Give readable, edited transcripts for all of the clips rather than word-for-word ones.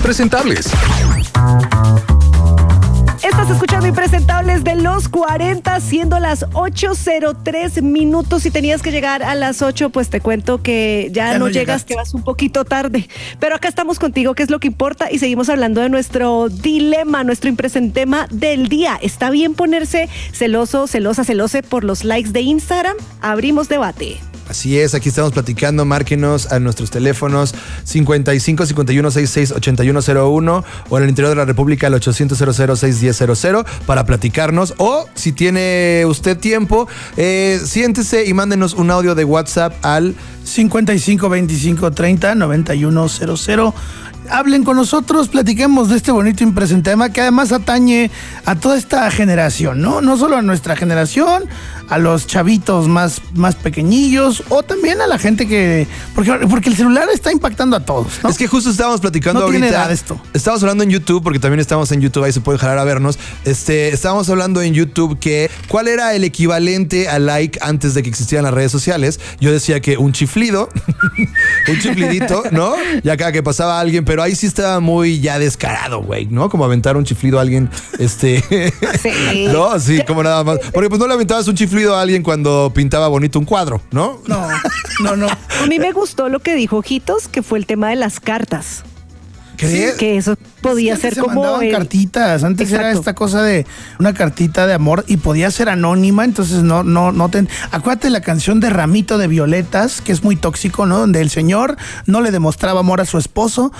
Impresentables. Estás escuchando Impresentables de los 40, siendo las 8:03 minutos. Si tenías que llegar a las 8, pues te cuento que ya no llegas, que vas un poquito tarde. Pero acá estamos contigo, que es lo que importa, y seguimos hablando de nuestro dilema, nuestro impresentema del día. ¿Está bien ponerse celoso, celosa, celose por los likes de Instagram? Abrimos debate. Así es, aquí estamos platicando. Márquenos a nuestros teléfonos 55 51 66 8101 o en el interior de la República al 800 610 para platicarnos. O si tiene usted tiempo, siéntese y mándenos un audio de WhatsApp al 55 25 30 9100. Hablen con nosotros, platiquemos de este bonito impresentema que además atañe a toda esta generación, ¿no? No solo a nuestra generación, a los chavitos más pequeñillos, o también a la gente que... Porque el celular está impactando a todos, ¿no? Es que justo estábamos platicando ahorita. Tiene edad esto. Estábamos hablando en YouTube, porque también estamos en YouTube, ahí se puede jalar a vernos. Estábamos hablando en YouTube que ¿cuál era el equivalente a like antes de que existieran las redes sociales? Yo decía que un chiflido, un chiflidito, ¿no? Y acá que pasaba alguien, pero ahí sí estaba muy ya descarado, güey, ¿no? Como aventar un chiflido a alguien, Sí. No, sí, como nada más. Porque pues no le aventabas un chiflido a alguien cuando pintaba bonito un cuadro, ¿no? No. A mí me gustó lo que dijo Ojitos, que fue el tema de las cartas. ¿Qué? Que eso podía Antes ser se como... mandaban cartitas, antes era Exacto. esta cosa de una cartita de amor y podía ser anónima, entonces no acuérdate la canción de Ramito de Violetas, que es muy tóxico, ¿no? Donde el señor no le demostraba amor a su esposa,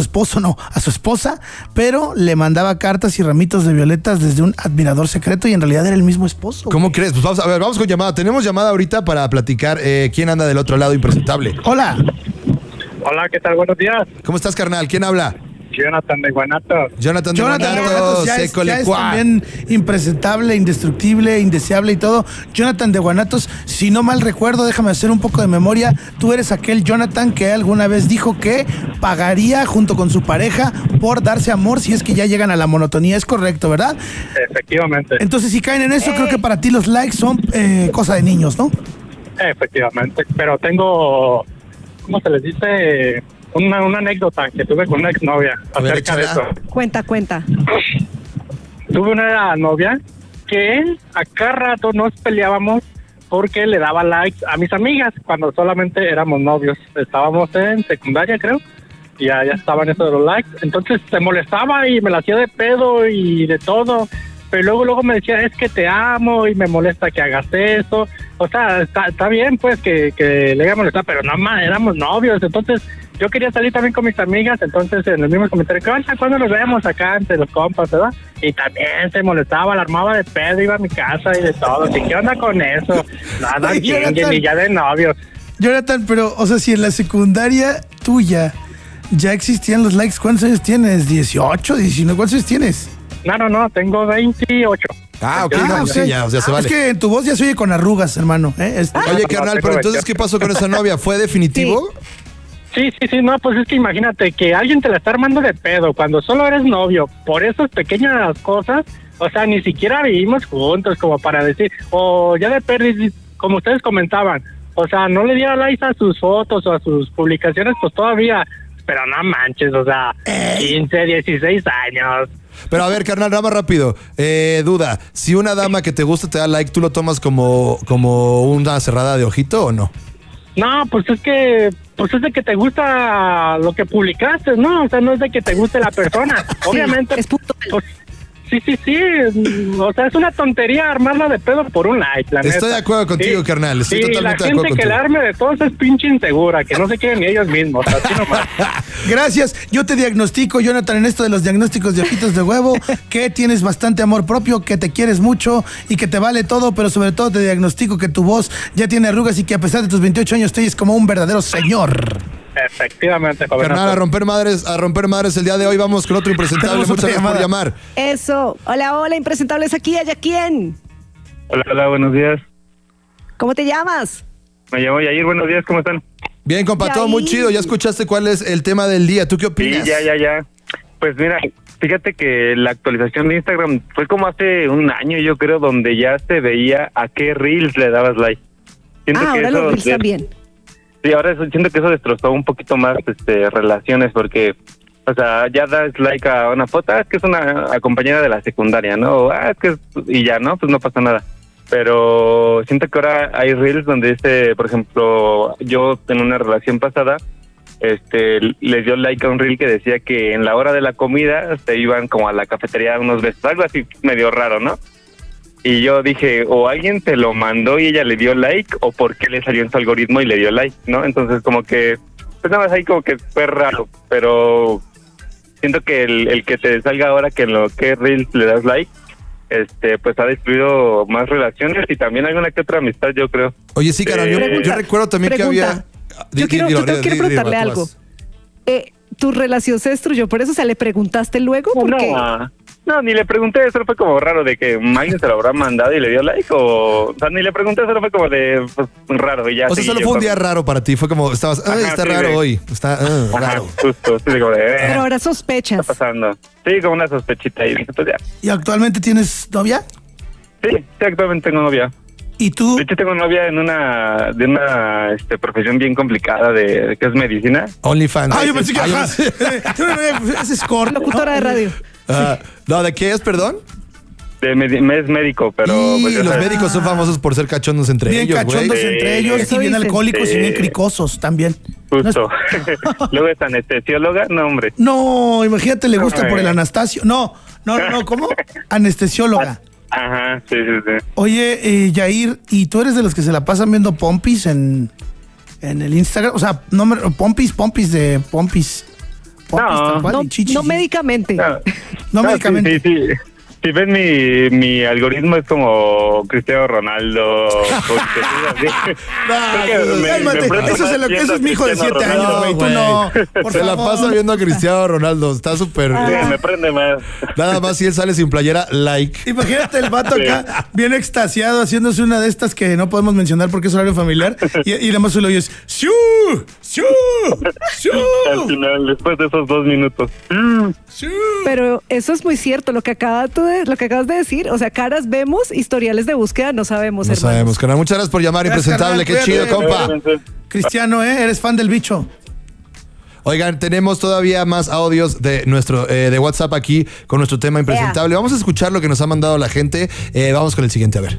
pero le mandaba cartas y ramitos de violetas desde un admirador secreto y en realidad era el mismo esposo. ¿Cómo crees? Pues vamos con llamada. Tenemos llamada ahorita para platicar quién anda del otro lado impresentable. Hola. Hola, ¿qué tal? Buenos días. ¿Cómo estás, carnal? ¿Quién habla? Jonathan de Guanatos. Jonathan de Guanatos, ya es Secolecuá. también impresentable, indestructible, indeseable y todo. Jonathan de Guanatos, si no mal recuerdo, déjame hacer un poco de memoria, tú eres aquel Jonathan que alguna vez dijo que pagaría junto con su pareja por darse amor si es que ya llegan a la monotonía. Es correcto, ¿verdad? Efectivamente. Entonces, si caen en eso, creo que para ti los likes son cosa de niños, ¿no? Efectivamente. Pero tengo, ¿cómo se les dice? Una anécdota que tuve con una exnovia acerca de eso. Cuenta. Tuve una novia que a cada rato nos peleábamos porque le daba likes a mis amigas cuando solamente éramos novios. Estábamos en secundaria, creo, y ya estaban eso de los likes. Entonces se molestaba y me la hacía de pedo y de todo. Pero luego me decía, es que te amo y me molesta que hagas eso. O sea, está bien pues que le haga molestar, pero no más, éramos novios. Entonces yo quería salir también con mis amigas, entonces en el mismo comentario, ¿cuándo nos vemos acá entre los compas, verdad? Y también se molestaba, la armaba de pedo, iba a mi casa y de todo. ¿Y qué onda con eso? Nada, Ay, ni ya de novios. Jonathan, pero, o sea, si en la secundaria tuya ya existían los likes, ¿cuántos años tienes? ¿18, 19? ¿Cuántos años tienes? No, tengo 28. Ah, ok, no, sí, ya, o sea, se vale. Es que en tu voz ya se oye con arrugas, hermano. Oye, carnal, pero entonces, ¿qué pasó con esa novia? ¿Fue definitivo? Sí, no, pues es que imagínate que alguien te la está armando de pedo cuando solo eres novio, por esas pequeñas cosas, o sea, ni siquiera vivimos juntos como para decir, o ya de perdiz, como ustedes comentaban, o sea, no le diera likes a sus fotos o a sus publicaciones, pues todavía, pero no manches, o sea, 15, 16 años. Pero a ver, carnal, nada más rápido. Duda, si una dama que te gusta te da like, ¿tú lo tomas como una cerrada de ojito o no? No, pues es de que te gusta lo que publicaste, ¿no? O sea, no es de que te guste la persona. Obviamente, es punto. pues, sí. O sea, es una tontería armarla de pedo por un like, la neta. Estoy de acuerdo contigo, Sí. carnal. Estoy Sí, totalmente la de acuerdo gente que contigo. la arme de todos es pinche insegura, que no se quieren ni ellos mismos, así nomás. Gracias. Yo te diagnostico, Jonathan, en esto de los diagnósticos de ojitos de huevo, que tienes bastante amor propio, que te quieres mucho y que te vale todo, pero sobre todo te diagnostico que tu voz ya tiene arrugas y que a pesar de tus 28 años te oyes como un verdadero señor. Efectivamente, joven. Carnal, a romper madres el día de hoy. Vamos con otro impresentable. Tenemos Muchas otra gracias por llamada. llamar. Eso. Hola, impresentables aquí, ¿allá quién? Hola, buenos días. ¿Cómo te llamas? Me llamo Yair, buenos días, ¿cómo están? Bien, compa, todo muy chido. Ya escuchaste cuál es el tema del día. ¿Tú qué opinas? Sí, ya. Pues mira, fíjate que la actualización de Instagram fue como hace un año, yo creo, donde ya se veía a qué reels le dabas like. Siento que Ahora eso los reels también. Sí, ahora siento que eso destrozó un poquito más relaciones, porque O sea, ya das like a una foto, es que es una compañera de la secundaria, ¿no? Es que y ya, ¿no? Pues no pasa nada. Pero siento que ahora hay reels donde por ejemplo, yo en una relación pasada, les dio like a un reel que decía que en la hora de la comida se iban como a la cafetería unos besos, algo así medio raro, ¿no? Y yo dije, o alguien te lo mandó y ella le dio like, o por qué le salió en su algoritmo y le dio like, ¿no? Entonces como que, pues nada más ahí como que fue raro, pero siento que el que te salga ahora que en lo que reels le das like, pues ha destruido más relaciones y también alguna que otra amistad, yo creo. Oye, sí, Carol, yo recuerdo también que había... Yo quiero preguntarle algo. ¿Tu relación se destruyó por eso? O sea, ¿le preguntaste luego? No, ni le pregunté, solo fue como raro de que alguien se lo habrá mandado y le dio like, o sea, ni le pregunté, solo fue como de, pues, raro y ya. O sea, solo fue un día raro para ti, fue como, estabas, está raro hoy, está raro. Justo, sí, como de, Pero ahora sospechas. ¿Qué está pasando? Sí, como una sospechita y pues ya. ¿Y actualmente tienes novia? Sí, actualmente tengo novia. ¿Y tú? De hecho, tengo novia de una profesión bien complicada de que es medicina. OnlyFans. Yo pensé que es escort. Locutora de radio. No, ¿de qué es, perdón? Es médico, pero... Pues, los médicos son famosos por ser cachondos entre ellos, bien cachondos entre ellos y bien alcohólicos y bien cricosos también. Justo. Luego es anestesióloga, no, hombre. No, imagínate, le gusta por el Anastasio. No, ¿cómo? Anestesióloga. Ajá, sí. Oye, Yair, ¿y tú eres de los que se la pasan viendo pompis en el Instagram? O sea, pompis de pompis. No médicamente. No médicamente. Sí. Si ven mi algoritmo es como Cristiano Ronaldo. Eso es mi hijo de 7 años, güey. Tú no. Se la pasa viendo a Cristiano Ronaldo. Está súper. Me prende más. Nada más si él sale sin playera, like. Imagínate el vato acá, bien extasiado, haciéndose una de estas que no podemos mencionar porque es horario familiar. Y nada más solo oyes ¡Siu! ¡Siu! ¡Siu! Al final, después de esos 2 minutos. ¡Siu! Pero eso es muy cierto, lo que acabas de decir. O sea, caras vemos, historiales de búsqueda no sabemos, No hermanos. sabemos, carnal. Muchas gracias por llamar, Gracias, impresentable. carnal, Qué chido, compa. Cristiano, eres fan del bicho. Oigan, tenemos todavía más audios de nuestro de WhatsApp aquí con nuestro tema impresentable. Vamos a escuchar lo que nos ha mandado la gente. Vamos con el siguiente, a ver.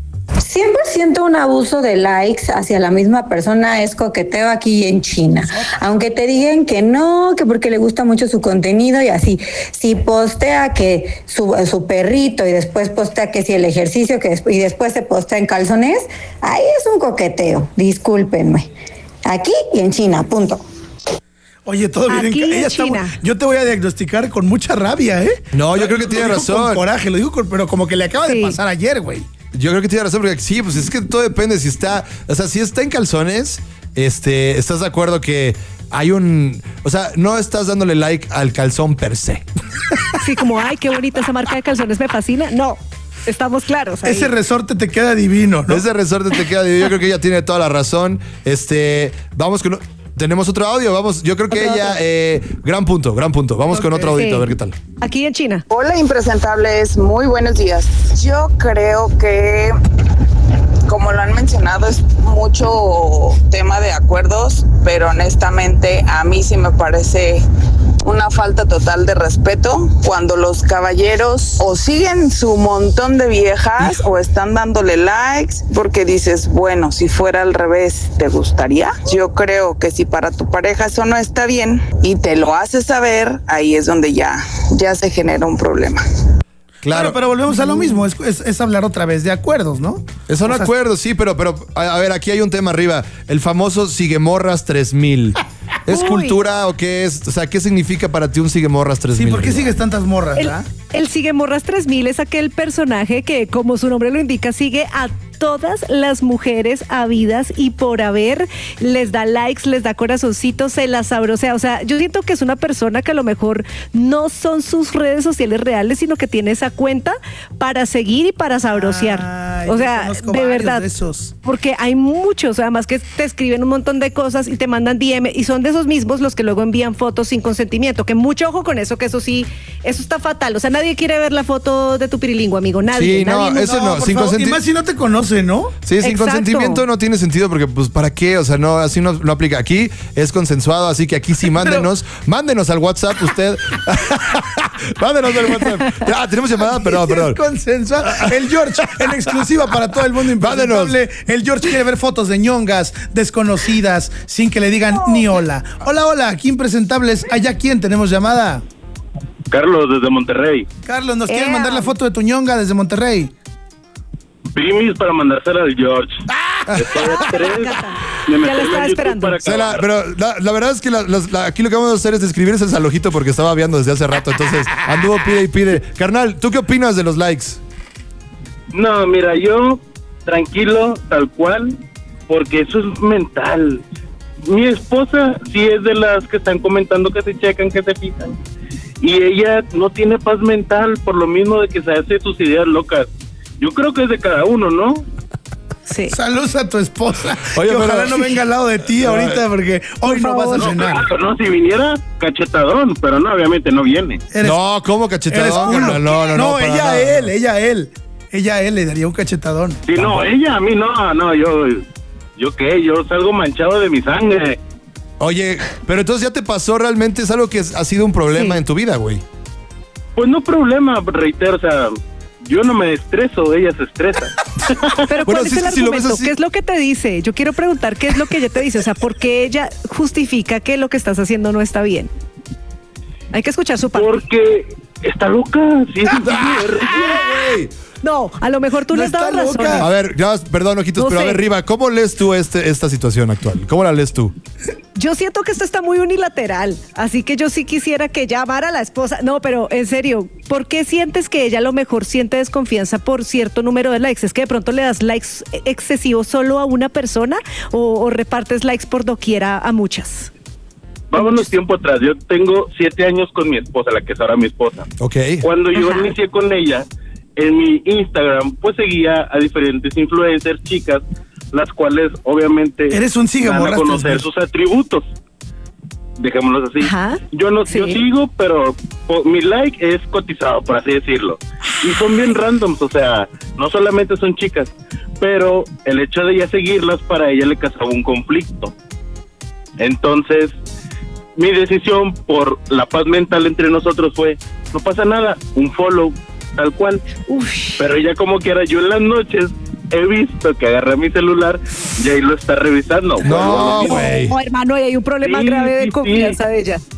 100% un abuso de likes hacia la misma persona es coqueteo aquí en China. Aunque te digan que no, que porque le gusta mucho su contenido y así. Si postea que su perrito y después postea que si el ejercicio y después se postea en calzones, ahí es un coqueteo. Discúlpenme. Aquí y en China, punto. Oye, todo bien. Ella China. Yo te voy a diagnosticar con mucha rabia, ¿eh? No, yo creo que tiene razón. Con coraje, lo digo pero como que le acaba de pasar ayer, güey. Yo creo que tiene razón, porque sí, pues es que todo depende si está, o sea, si está en calzones, ¿estás de acuerdo que hay o sea, no estás dándole like al calzón per se? Sí, como, ay, qué bonita esa marca de calzones, me fascina. No, estamos claros ahí. Ese resorte te queda divino, ¿no? Ese resorte te queda divino, yo creo que ella tiene toda la razón. Vamos con... Tenemos otro audio, vamos, yo creo que ella, gran punto, vamos con otro audito, a ver qué tal. Aquí en China. Hola, impresentables, muy buenos días. Yo creo que, como lo han mencionado, es mucho tema de acuerdos, pero honestamente a mí sí me parece una falta total de respeto cuando los caballeros o siguen su montón de viejas o están dándole likes, porque dices, bueno, si fuera al revés, ¿te gustaría? Yo creo que si para tu pareja eso no está bien y te lo hace saber, ahí es donde ya se genera un problema. Claro, pero volvemos a lo mismo, es hablar otra vez de acuerdos, ¿no? Son acuerdos, sí, pero a ver, aquí hay un tema arriba, el famoso Siguemorras 3000. ¿Es cultura o qué es? O sea, ¿qué significa para ti un Siguemorras 3000? Sí, ¿por qué sigues tantas morras, El Siguemorras 3000 es aquel personaje que, como su nombre lo indica, sigue a todas las mujeres habidas y por haber, les da likes, les da corazoncitos, se las sabrosea. O sea, yo siento que es una persona que a lo mejor no son sus redes sociales reales, sino que tiene esa cuenta para seguir y para sabrosear. O sea, de verdad. De esos. Porque hay muchos, además que te escriben un montón de cosas y te mandan DM y son de esos mismos los que luego envían fotos sin consentimiento. Que mucho ojo con eso, que eso sí, eso está fatal. O sea, nadie quiere ver la foto de tu pirilingüe, amigo. Nadie. Sí, nadie no, eso no. Sin consentimiento. Y más si no te conoce, ¿no? Sí, sin Exacto. consentimiento no tiene sentido porque, pues, ¿para qué? O sea, no, así no aplica. Aquí es consensuado, así que aquí sí mándenos al WhatsApp usted. Mándenos al WhatsApp. Ya, tenemos llamada, perdón. Es consensuado. El George, en exclusiva para todo el mundo impresentable. El George quiere ver fotos de ñongas desconocidas sin que le digan ni hola. Hola, aquí impresentables. ¿Allá quién? ¿Tenemos llamada? Carlos, desde Monterrey. Carlos, ¿nos quieres mandar la foto de tu ñonga desde Monterrey? Primis para mandársela al George. Después de 3, Ya la estaba esperando. Pero la verdad es que aquí lo que vamos a hacer es describir ese salojito porque estaba viendo desde hace rato. Entonces, anduvo pide y pide. Carnal, ¿tú qué opinas de los likes? No, mira, yo tranquilo, tal cual, porque eso es mental. Mi esposa sí es de las que están comentando que se checan, que se fijan. Y ella no tiene paz mental por lo mismo de que se hace sus ideas locas. Yo creo que es de cada uno, ¿no? Sí. Saludos a tu esposa. Oye, que ojalá pero- no venga al lado de ti ahorita porque hoy no vas a cenar. Claro, no, si viniera, cachetadón, pero no, obviamente no viene. Eres- No, ¿cómo eres cachetadón? culo. carnal? No, para ella nada. a él. Ella a él le daría un cachetadón. Sí, no, ella, a mí no, yo qué, yo salgo manchado de mi sangre. Oye, pero entonces ya te pasó realmente, es algo que ha sido un problema Sí. en tu vida, güey. Pues no problema, reitero, o sea, yo no me estreso, ella se estresa. Pero Bueno, ¿cuál sí, es el sí, lo ves argumento? así. ¿Qué es lo que te dice? Yo quiero preguntar, ¿qué es lo que ella te dice? O sea, ¿por qué ella justifica que lo que estás haciendo no está bien? Hay que escuchar su parte. Porque está loca, sí, es sencillo. Güey. No, a lo mejor tú No le has dado está razón. loca. A ver, ya, perdón, ojitos, No pero a sé. ver, Riva, ¿cómo lees tú esta situación actual? ¿Cómo la lees tú? Yo siento que esto está muy unilateral, así que yo sí quisiera que llamara a la esposa. No, pero en serio, ¿por qué sientes que ella a lo mejor siente desconfianza por cierto número de likes? ¿Es que de pronto le das likes excesivos solo a una persona o repartes likes por doquiera a muchas? Vámonos tiempo atrás, yo tengo 7 años con mi esposa, la que es ahora mi esposa. Ok. Cuando yo Ajá. inicié con ella, en mi Instagram, pues seguía a diferentes influencers, chicas, las cuales obviamente Eres un sigue van a borraste, conocer güey. sus atributos. Dejémoslos así. Ajá. Yo no, Sí. yo sigo, pero mi like es cotizado, por así decirlo. Y son bien randoms, o sea, no solamente son chicas, pero el hecho de ya seguirlas para ella le causaba un conflicto. Entonces, mi decisión por la paz mental entre nosotros fue, no pasa nada, un follow, tal cual. Uf. Pero ya como quiera, yo en las noches he visto que agarré mi celular y ahí lo está revisando. No, güey. No, hermano, y hay un problema Sí, grave de sí, confianza de ella.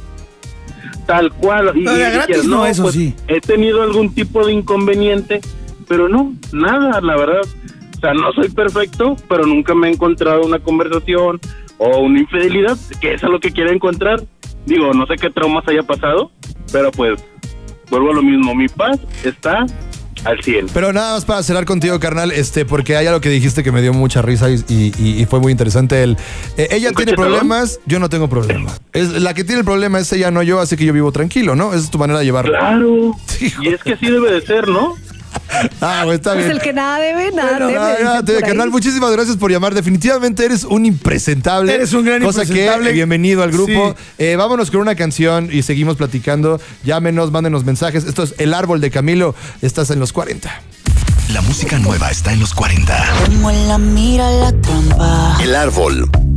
Tal cual. Y, No, de y gratis dijeras, no, eso sí. He tenido algún tipo de inconveniente, pero no, nada, la verdad. O sea, no soy perfecto, pero nunca me he encontrado una conversación o una infidelidad, que es a lo que quiero encontrar. Digo, no sé qué traumas haya pasado, pero pues vuelvo a lo mismo. Mi paz está al 100. Pero nada más para cerrar contigo, carnal, porque hay algo que dijiste que me dio mucha risa y fue muy interesante. Ella ¿Un tiene cachetadón? problemas, yo no tengo problema. La que tiene el problema es ella, no yo, así que yo vivo tranquilo, ¿no? Esa es tu manera de llevarlo. Claro. Sí, Y es que así debe de ser, ¿no? Ah, güey, está Pues bien. el que nada debe, nada Bueno, debe. dicen por ahí. carnal, muchísimas gracias por llamar. Definitivamente eres un impresentable. Eres un gran cosa impresentable. que, bienvenido al grupo. Sí. Vámonos con una canción y seguimos platicando. Llámenos, mándenos mensajes. Esto es El Árbol de Camilo. Estás en los 40. La música nueva está en los 40. Como en la mira la trampa. El Árbol